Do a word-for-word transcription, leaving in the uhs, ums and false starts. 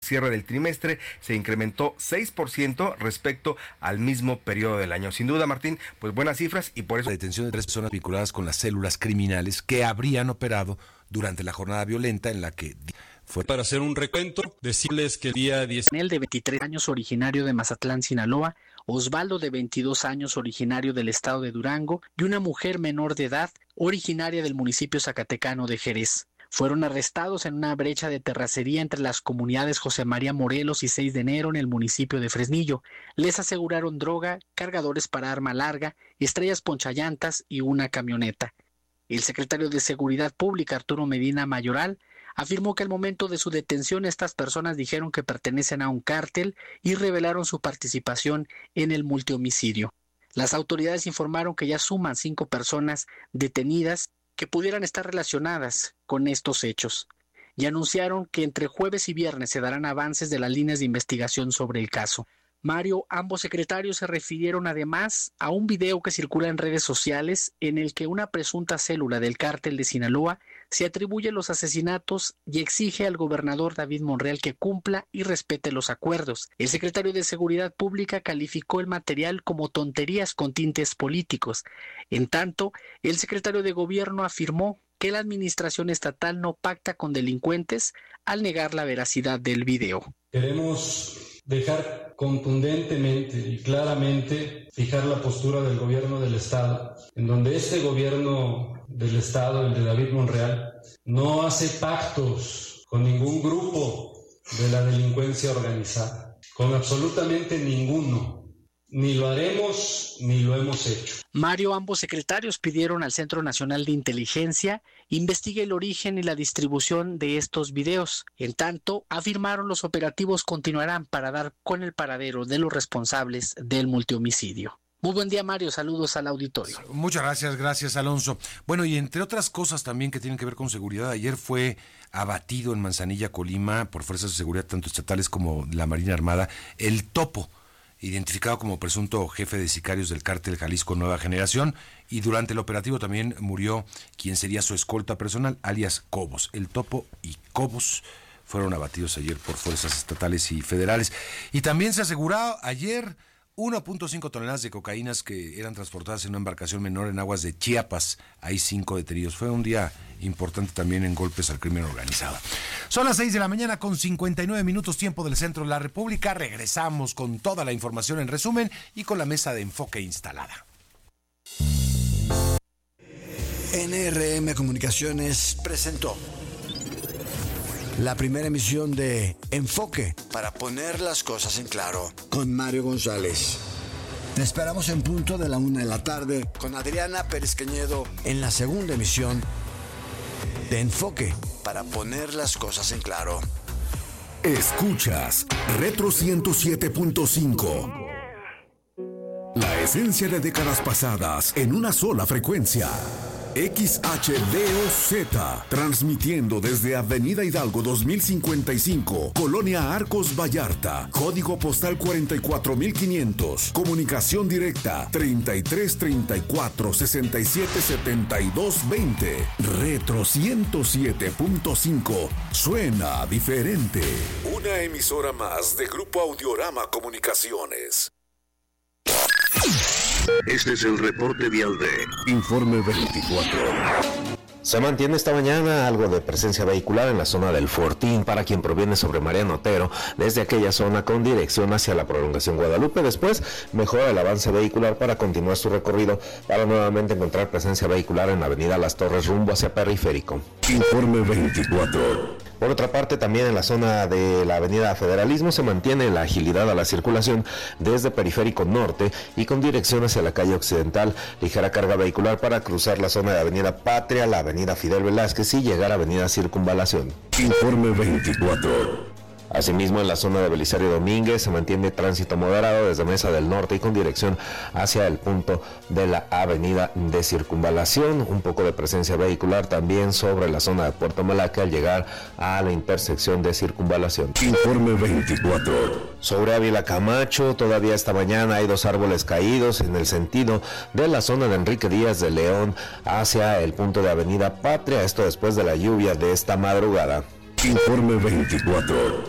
cierre del trimestre se incrementó seis por ciento respecto al mismo periodo del año. Sin duda, Martín, pues buenas cifras y por eso... La detención de tres personas vinculadas con las células criminales que habrían operado durante la jornada violenta en la que... Fue para hacer un recuento, decirles que el día diez... El de veintitrés años, originario de Mazatlán, Sinaloa, Osvaldo, de veintidós años, originario del estado de Durango, y una mujer menor de edad, originaria del municipio zacatecano de Jerez. Fueron arrestados en una brecha de terracería entre las comunidades José María Morelos y seis de enero en el municipio de Fresnillo. Les aseguraron droga, cargadores para arma larga, estrellas ponchallantas y una camioneta. El secretario de Seguridad Pública, Arturo Medina Mayoral, afirmó que al momento de su detención estas personas dijeron que pertenecen a un cártel y revelaron su participación en el multihomicidio. Las autoridades informaron que ya suman cinco personas detenidas que pudieran estar relacionadas con estos hechos, y anunciaron que entre jueves y viernes se darán avances de las líneas de investigación sobre el caso. Mario, ambos secretarios se refirieron además a un video que circula en redes sociales en el que una presunta célula del cártel de Sinaloa se atribuye los asesinatos y exige al gobernador David Monreal que cumpla y respete los acuerdos. El secretario de Seguridad Pública calificó el material como tonterías con tintes políticos. En tanto, el secretario de Gobierno afirmó que la administración estatal no pacta con delincuentes al negar la veracidad del video. Queremos dejar contundentemente y claramente fijar la postura del gobierno del Estado, en donde este gobierno del Estado, el de David Monreal, no hace pactos con ningún grupo de la delincuencia organizada, con absolutamente ninguno. Ni lo haremos ni lo hemos hecho. Mario, ambos secretarios pidieron al Centro Nacional de Inteligencia investigue el origen y la distribución de estos videos. En tanto, afirmaron los operativos continuarán para dar con el paradero de los responsables del multihomicidio. Muy buen día, Mario. Saludos al auditorio. Muchas gracias, gracias, Alonso. Bueno, y entre otras cosas también que tienen que ver con seguridad, ayer fue abatido en Manzanilla, Colima, por fuerzas de seguridad tanto estatales como la Marina Armada, el Topo, identificado como presunto jefe de sicarios del cártel Jalisco Nueva Generación, y durante el operativo también murió quien sería su escolta personal, alias Cobos. El Topo y Cobos fueron abatidos ayer por fuerzas estatales y federales. Y también se aseguró ayer uno punto cinco toneladas de cocaínas que eran transportadas en una embarcación menor en aguas de Chiapas. Hay cinco detenidos. Fue un día importante también en golpes al crimen organizado. Son las seis de la mañana con cincuenta y nueve minutos tiempo del centro de la República. Regresamos con toda la información en resumen y con la mesa de enfoque instalada. N R M Comunicaciones presentó la primera emisión de Enfoque, para poner las cosas en claro, con Mario González. Te esperamos en punto de la una de la tarde con Adriana Pérez Cañedo en la segunda emisión de Enfoque, para poner las cosas en claro. Escuchas Retro ciento siete punto cinco. La esencia de décadas pasadas en una sola frecuencia. X H D O Z, transmitiendo desde Avenida Hidalgo dos mil cincuenta y cinco, Colonia Arcos Vallarta, código postal cuarenta y cuatro mil quinientos, comunicación directa treinta y tres treinta y cuatro sesenta y siete setenta y dos veinte. Retro ciento siete punto cinco, suena diferente. Una emisora más de Grupo Audiorama Comunicaciones. Este es el reporte vial de Informe veinticuatro. Se mantiene esta mañana algo de presencia vehicular en la zona del Fortín para quien proviene sobre Mariano Otero, desde aquella zona con dirección hacia la prolongación Guadalupe. Después mejora el avance vehicular para continuar su recorrido, para nuevamente encontrar presencia vehicular en la avenida Las Torres rumbo hacia Periférico. Informe veinticuatro. Por otra parte, también en la zona de la avenida Federalismo se mantiene la agilidad a la circulación desde Periférico Norte y con dirección hacia la calle Occidental. Ligera carga vehicular para cruzar la zona de avenida Patria, la avenida Fidel Velázquez y llegar a avenida Circunvalación. Informe veinticuatro. Asimismo, en la zona de Belisario Domínguez se mantiene tránsito moderado desde Mesa del Norte y con dirección hacia el punto de la avenida de Circunvalación. Un poco de presencia vehicular también sobre la zona de Puerto Malaca al llegar a la intersección de Circunvalación. Informe veinticuatro. Sobre Ávila Camacho, todavía esta mañana hay dos árboles caídos en el sentido de la zona de Enrique Díaz de León hacia el punto de avenida Patria, esto después de la lluvia de esta madrugada. Informe veinticuatro.